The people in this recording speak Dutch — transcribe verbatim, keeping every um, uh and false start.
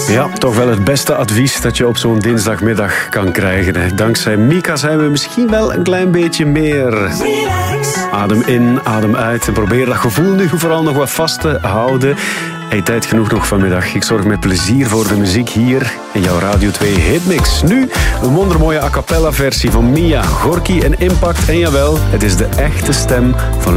Ja, toch wel het beste advies dat je op zo'n dinsdagmiddag kan krijgen. Dankzij Mika zijn we misschien wel een klein beetje meer. Relax. Adem in, adem uit en probeer dat gevoel nu vooral nog wat vast te houden. Hey, tijd genoeg nog vanmiddag. Ik zorg met plezier voor de muziek hier in jouw Radio twee Hitmix. Nu een wondermooie a cappella versie van Mia, Gorky en Impact. En jawel, het is de echte stem van